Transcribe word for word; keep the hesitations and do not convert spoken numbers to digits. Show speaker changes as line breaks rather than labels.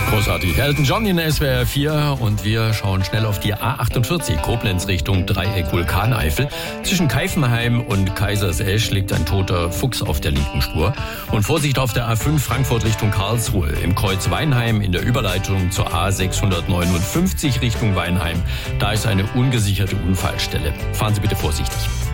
Großartig. Elton John in S W R vier und wir schauen schnell auf die A achtundvierzig, Koblenz Richtung Dreieck Vulkaneifel. Zwischen Keifenheim und Kaisersesch liegt ein toter Fuchs auf der linken Spur. Und Vorsicht auf der A fünf Frankfurt Richtung Karlsruhe. Im Kreuz Weinheim in der Überleitung zur A sechshundertneunundfünfzig Richtung Weinheim. Da ist eine ungesicherte Unfallstelle. Fahren Sie bitte vorsichtig.